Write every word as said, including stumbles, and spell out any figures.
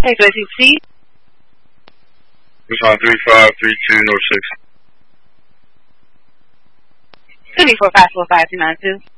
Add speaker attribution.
Speaker 1: Hey, do I see Steve?
Speaker 2: It's on three five three two North six.
Speaker 1: Two four five four five two nine two.